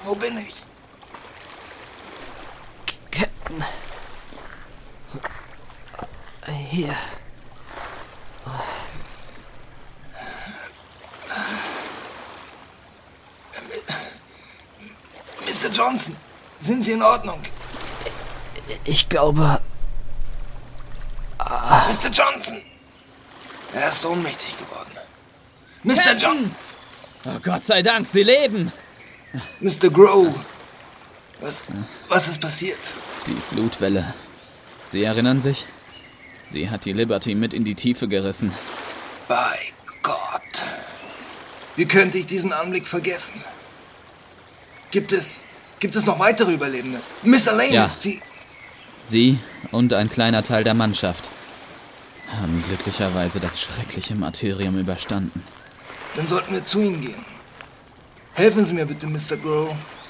Wo bin ich? Captain. Hier. Mr. Johnson, sind Sie in Ordnung? Ich glaube... Mr. Johnson! Er ist ohnmächtig geworden. Mr. Johnson! Oh Gott sei Dank, Sie leben! Mr. Grow! Was ist passiert? Die Flutwelle. Sie erinnern sich? Sie hat die Liberty mit in die Tiefe gerissen. Bei Gott! Wie könnte ich diesen Anblick vergessen? Gibt es noch weitere Überlebende? Miss Elaine Ja. ist sie... Sie und ein kleiner Teil der Mannschaft haben glücklicherweise das schreckliche Martyrium überstanden. Dann sollten wir zu Ihnen gehen. Helfen Sie mir bitte, Mr. Grow.